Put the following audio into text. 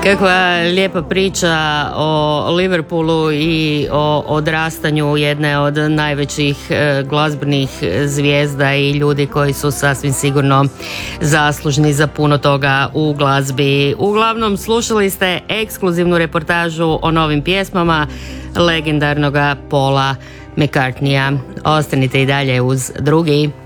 Kakva lijepa priča o Liverpoolu i o odrastanju jedne od najvećih glazbenih zvijezda i ljudi koji su sasvim sigurno zaslužni za puno toga u glazbi. Uglavnom slušali ste ekskluzivnu reportažu o novim pjesmama legendarnoga Paula McCartneya. Ostanite i dalje uz drugi.